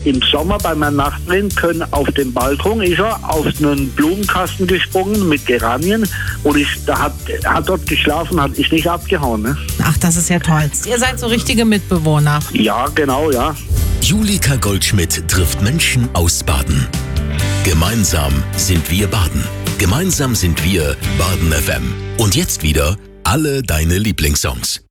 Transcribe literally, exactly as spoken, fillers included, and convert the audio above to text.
im Sommer bei meinem Nachbarin können auf dem Balkon ist er auf einen Blumenkasten gesprungen mit Geranien und ist, da hat, hat dort geschlafen, hat, ist nicht abgehauen. Ne? Ach, das ist ja toll. Ihr seid so richtige Mitbewohner. Ja, genau, ja. Julika Goldschmidt trifft Menschen aus Baden. Gemeinsam sind wir Baden. Gemeinsam sind wir Baden F M. Und jetzt wieder alle deine Lieblingssongs.